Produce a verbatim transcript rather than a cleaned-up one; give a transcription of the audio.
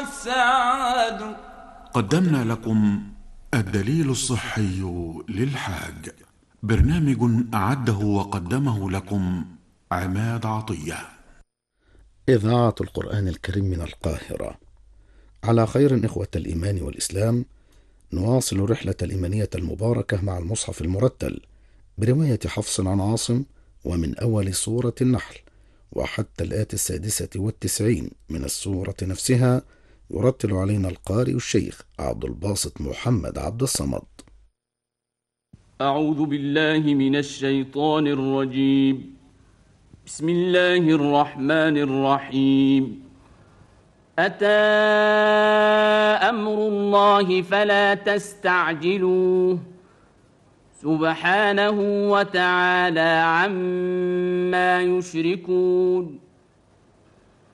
والسعد. قدمنا لكم الدليل الصحي للحاج، برنامج أعده وقدمه لكم عماد عطية. إذاعة القرآن الكريم من القاهرة. على خير إخوة الإيمان والإسلام، نواصل رحلة الإيمانية المباركة مع المصحف المرتل برواية حفص عن عاصم، ومن أول سورة النحل وحتى الآية السادسة والتسعين من السورة نفسها، يرتل علينا القارئ الشيخ عبد الباسط محمد عبد الصمد. أعوذ بالله من الشيطان الرجيم. بسم الله الرحمن الرحيم. أتى أمر الله فلا تستعجلوه سبحانه وتعالى عما يشركون.